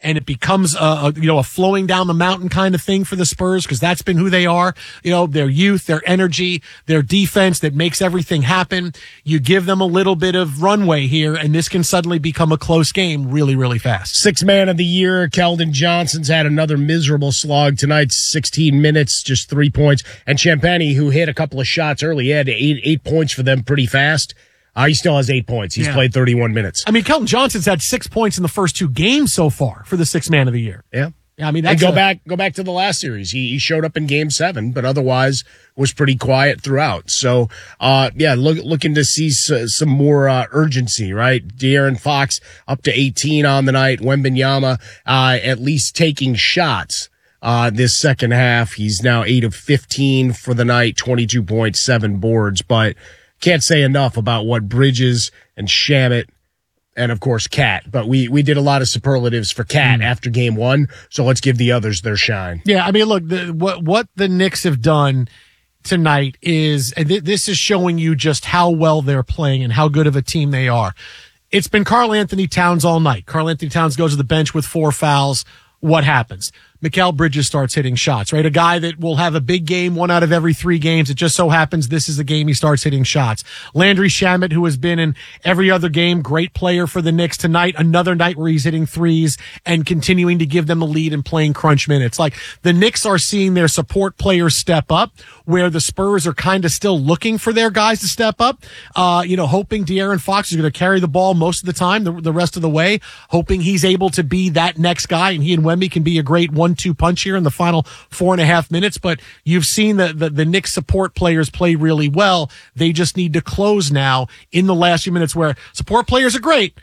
and it becomes a flowing down the mountain kind of thing for the Spurs, because that's been who they are. Their youth, their energy, their defense that makes everything happen. You give them a little bit of runway here, and this can suddenly become a close game really, really fast. Sixth man of the year, Keldon Johnson's had another miserable slog tonight, 16 minutes, just 3 points. And Champagny, who hit a couple of shots early, he had eight points for them pretty fast. He still has 8 points. He's played 31 minutes. I mean, Keldon Johnson's had 6 points in the first 2 games so far for the sixth man of the year. Yeah. I mean, go back to the last series. He showed up in Game 7, but otherwise was pretty quiet throughout. So, looking to see some more urgency, right? De'Aaron Fox up to 18 on the night. Wembanyama at least taking shots this second half. He's now 8 of 15 for the night, 22.7 boards, but can't say enough about what Bridges and Shamet and, of course, Cat. But we did a lot of superlatives for Cat after Game 1, so let's give the others their shine. Yeah, I mean, look, what the Knicks have done tonight is, and this is showing you just how well they're playing and how good of a team they are. It's been Karl-Anthony Towns all night. Karl-Anthony Towns goes to the bench with 4 fouls. What happens? Mikal Bridges starts hitting shots, right? A guy that will have a big game 1 out of every 3 games. It just so happens this is the game he starts hitting shots. Landry Shamet, who has been in every other game, great player for the Knicks tonight. Another night where he's hitting threes and continuing to give them a lead and playing crunch minutes. Like, the Knicks are seeing their support players step up, where the Spurs are kind of still looking for their guys to step up. Hoping De'Aaron Fox is going to carry the ball most of the time, the rest of the way. Hoping he's able to be that next guy, and he and Wemby can be a great 1-2 punch here in the final 4.5 minutes. But you've seen the Knicks support players play really well. They just need to close now in the last few minutes, where support players are great.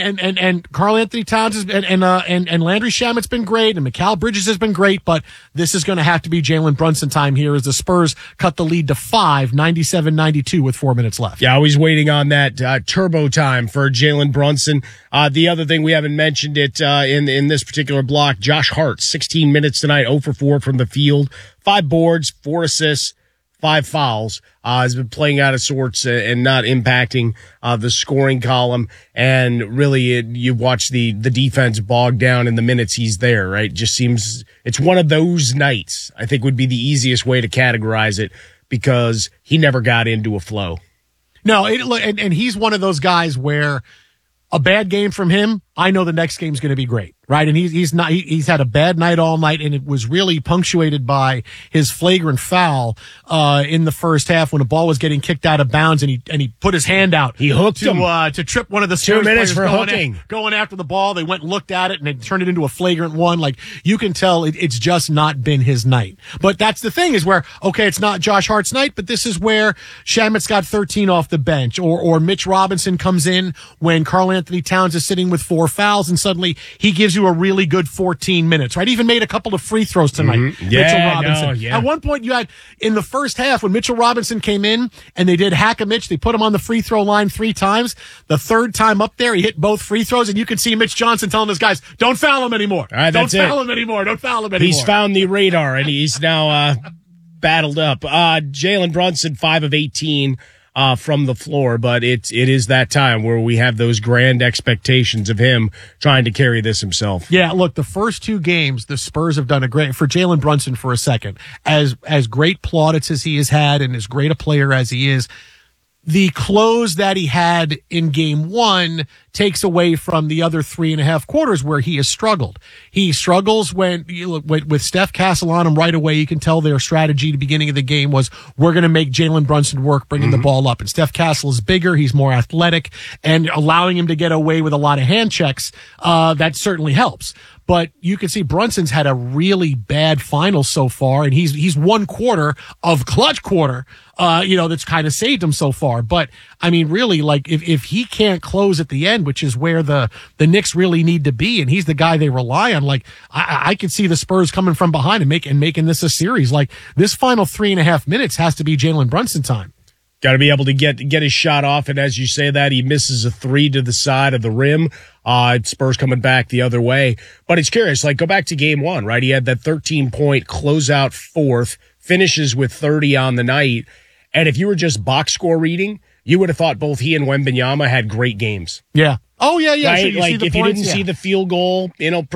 And Karl-Anthony Towns and Landry Shamet's been great, and Mikal Bridges has been great, but this is going to have to be Jalen Brunson time here as the Spurs cut the lead to 5, 97-92 with 4 minutes left. Yeah, always waiting on that turbo time for Jalen Brunson. The other thing we haven't mentioned it in this particular block, Josh Hart, 16 minutes tonight, 0 for 4 from the field, 5 boards, 4 assists, 5 fouls, has been playing out of sorts and not impacting the scoring column. And really, you watch the defense bog down in the minutes he's there, right? Just seems it's one of those nights, I think, would be the easiest way to categorize it, because he never got into a flow. No, and he's one of those guys where a bad game from him, I know the next game's going to be great, right? And he's had a bad night all night, and it was really punctuated by his flagrant foul in the first half when the ball was getting kicked out of bounds, and he put his hand out. He hooked him to trip one of the Spurs 2 minutes players for hooking, going after the ball. They went and looked at it, and they turned it into a flagrant one. Like, you can tell it's just not been his night. But that's the thing, is where, okay, it's not Josh Hart's night, but this is where Shamet's got 13 off the bench, or Mitch Robinson comes in when Karl-Anthony Towns is sitting with 4 fouls, and suddenly he gives you a really good 14 minutes, right? Even made a couple of free throws tonight, Mitchell Robinson. At one point, you had, in the first half, when Mitchell Robinson came in and they did Hack-a-Mitch, they put him on the free throw line 3 times. The third time up there, he hit both free throws, and you can see Mitch Johnson telling his guys, don't foul him anymore. All right, don't foul him anymore. Don't foul him anymore. He's found the radar, and he's now battled up. Jalen Brunson, 5 of 18. From the floor, but it is that time where we have those grand expectations of him trying to carry this himself. Yeah, look, the first 2 games, the Spurs have done a great, for Jalen Brunson for a second, as great plaudits as he has had and as great a player as he is, the close that he had in Game 1 takes away from the other 3.5 quarters where he has struggled. He struggles when you look with Steph Castle on him right away. You can tell their strategy at the beginning of the game was, we're going to make Jalen Brunson work bringing the ball up. And Steph Castle is bigger. He's more athletic, and allowing him to get away with a lot of hand checks, that certainly helps. But you can see Brunson's had a really bad final so far, and he's 1 quarter of clutch quarter, that's kind of saved him so far. But I mean, really, like, if he can't close at the end, which is where the Knicks really need to be, and he's the guy they rely on, like, I could see the Spurs coming from behind and making this a series. Like, this final 3.5 minutes has to be Jalen Brunson time. Got to be able to get his shot off, and as you say that, he misses a 3 to the side of the rim. Spurs coming back the other way. But it's curious, like, go back to Game 1, right? He had that 13-point closeout fourth, finishes with 30 on the night. And if you were just box score reading, you would have thought both he and Wembanyama had great games. Yeah. Oh, yeah. Right? So you like, see the if points, you didn't see the field goal,